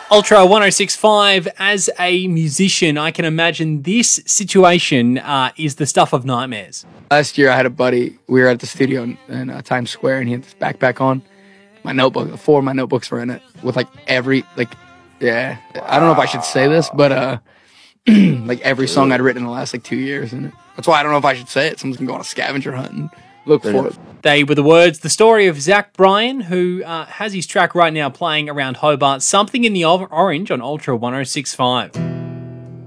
Ultra 1065, as a musician, I can imagine this situation is the stuff of nightmares. Last year, I had a buddy. We were at the studio in Times Square, and he had this backpack on. My notebook, 4 of my notebooks were in it with yeah. I don't know if I should say this, but like every song I'd written in the last 2 years in it. That's why I don't know if I should say it. Someone's gonna go on a scavenger hunt and look for it. They were the words, the story of Zach Bryan, who has his track right now playing around Hobart, Something in the Orange on Ultra 1065.